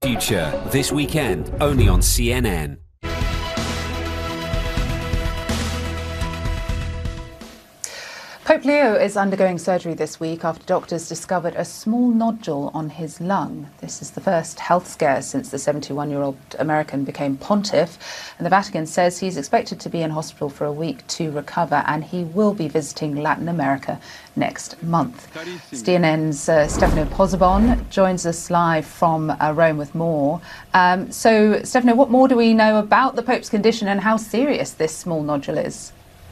Future, this weekend, only on CNN. Pope Leo is undergoing surgery this week after doctors discovered a small nodule on his lung. This is the first health scare since the 71-year-old American became pontiff, and the Vatican says he's expected to be in hospital for a week to recover, and he will be visiting Latin America next month. CNN's Stefano Pozzebon joins us live from Rome with more. So, Stefano, what more do we know about the Pope's condition and how serious this small nodule is?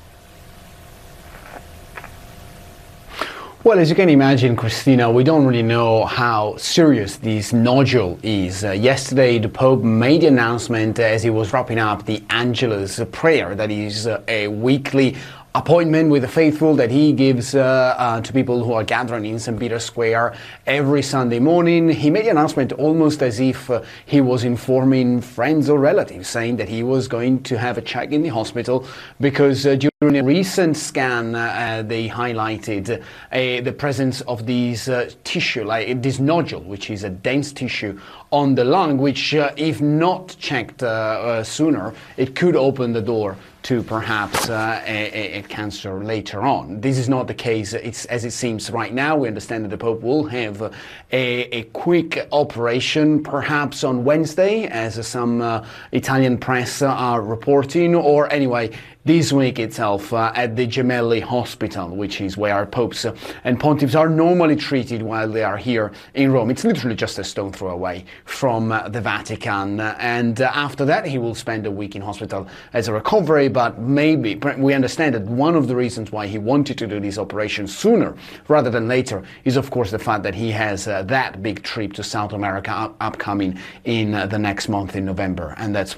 Well, as you can imagine, Christina, we don't really know how serious this nodule is. Yesterday, the Pope made the announcement as he was wrapping up the Angelus prayer, that is a weekly appointment with the faithful that he gives to people who are gathering in St. Peter's Square every Sunday morning. He made the announcement almost as if he was informing friends or relatives, saying that he was going to have a check in the hospital because during a recent scan they highlighted the presence of this tissue, like this nodule, which is a dense tissue on the lung, which if not checked sooner, it could open the door to perhaps a cancer later on. This is not the case as it seems right now. We understand that the Pope will have a quick operation perhaps on Wednesday, as some Italian press are reporting, or anyway this week itself at the Gemelli Hospital, which is where popes and pontiffs are normally treated while they are here in Rome. It's literally just a stone throw away from the Vatican, and after that he will spend a week in hospital as a recovery. But maybe we understand that one of the reasons why he wanted to do this operation sooner rather than later is of course the fact that he has that big trip to South America upcoming in the next month in November, and that's